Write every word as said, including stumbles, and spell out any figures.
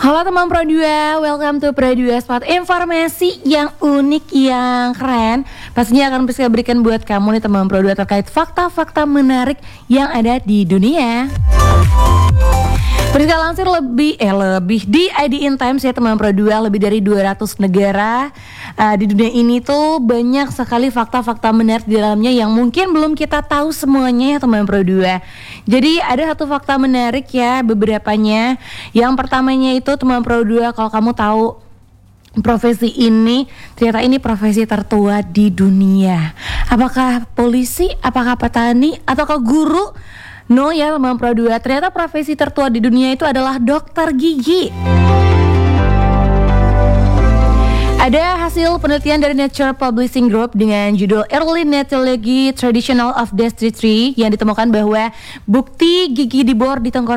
Halo teman Pro dua, welcome to Pro dua Spot. Informasi yang unik, yang keren pastinya akan bisa berikan buat kamu nih teman Pro dua terkait fakta-fakta menarik yang ada di dunia. Berita lansir lebih eh lebih di I D In Times ya teman Pro dua, lebih dari dua ratus negara uh, di dunia ini tuh banyak sekali fakta-fakta menarik di dalamnya yang mungkin belum kita tahu semuanya ya teman Pro dua. Jadi ada satu fakta menarik ya, beberapanya. Yang pertamanya itu teman Pro dua, kalau kamu tahu profesi ini, ternyata ini profesi tertua di dunia. Apakah polisi, apakah petani, ataukah guru? No ya teman Pro dua, ternyata profesi tertua di dunia itu adalah dokter gigi. Ada hasil penelitian dari Nature Publishing Group dengan judul Early Neurology Traditional of Dentistry yang ditemukan bahwa bukti gigi di bor di tenggorokan